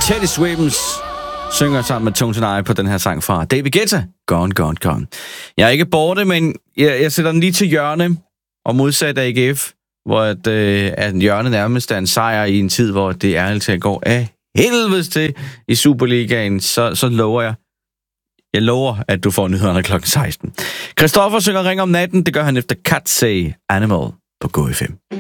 Teddy Swims synger sammen med Tone Tanai på den her sang fra David Guetta, Gone, Gone, Gone. Jeg er ikke borte, men jeg sætter den lige til hjørne, og modsat AGF, hvor at hjørne nærmest er en sejr i en tid, hvor det ærligt til at gå af helvedes til i Superligaen, så lover jeg lover, at du får nyhederne kl. 16. Christoffer synger Ring om natten, det gør han efter Cat Say Animal på GoFM.